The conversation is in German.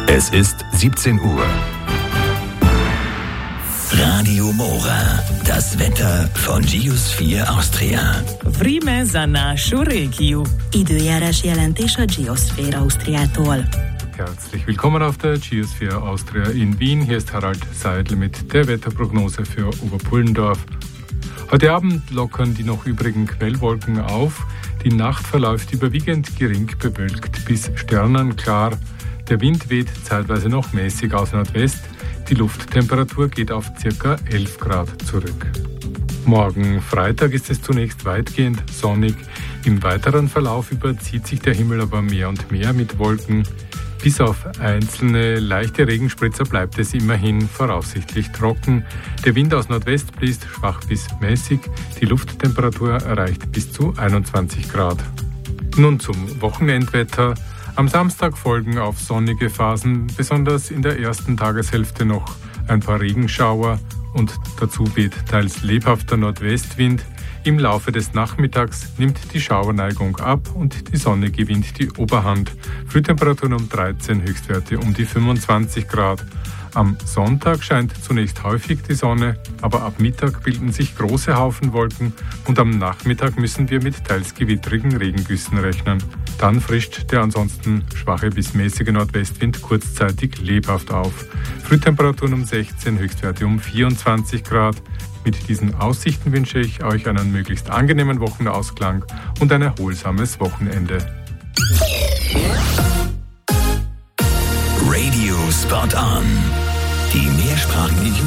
Es ist 17 Uhr. Radio Mora, das Wetter von Geosphere Austria. Vreme za našu regiju. Időjárás jelentés a Geosphere Austriától. Herzlich willkommen auf der Geosphere Austria in Wien. Hier ist Harald Seidel mit der Wetterprognose für Oberpullendorf. Heute Abend lockern die noch übrigen Quellwolken auf. Die Nacht verläuft überwiegend gering bewölkt bis sternenklar. Der Wind weht zeitweise noch mäßig aus Nordwest. Die Lufttemperatur geht auf ca. 11 Grad zurück. Morgen Freitag ist es zunächst weitgehend sonnig. Im weiteren Verlauf überzieht sich der Himmel aber mehr und mehr mit Wolken. Bis auf einzelne leichte Regenspritzer bleibt es immerhin voraussichtlich trocken. Der Wind aus Nordwest bläst schwach bis mäßig. Die Lufttemperatur erreicht bis zu 21 Grad. Nun zum Wochenendwetter. Am Samstag folgen auf sonnige Phasen, besonders in der ersten Tageshälfte noch ein paar Regenschauer und dazu weht teils lebhafter Nordwestwind. Im Laufe des Nachmittags nimmt die Schauerneigung ab und die Sonne gewinnt die Oberhand. Frühtemperaturen um 13, Höchstwerte um die 25 Grad. Am Sonntag scheint zunächst häufig die Sonne, aber ab Mittag bilden sich große Haufen Wolken und am Nachmittag müssen wir mit teils gewittrigen Regengüssen rechnen. Dann frischt der ansonsten schwache bis mäßige Nordwestwind kurzzeitig lebhaft auf. Frühtemperaturen um 16, Höchstwerte um 24 Grad. Mit diesen Aussichten wünsche ich euch einen möglichst angenehmen Wochenausklang und ein erholsames Wochenende. Radio Spot On. Die mehrsprachigen